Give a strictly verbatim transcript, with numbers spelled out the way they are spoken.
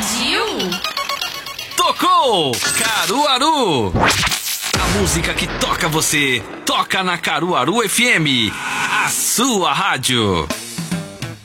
Pediu? Tocou! Caruaru! A música que toca você, toca na Caruaru F M, a sua rádio.